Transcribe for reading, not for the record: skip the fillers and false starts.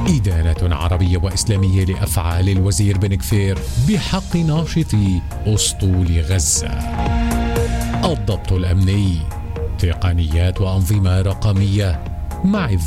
إدانة عربية وإسلامية لأفعال الوزير بن كفير بحق ناشطي أسطول غزة. الضبط الأمني، تقنيات وأنظمة رقمية مع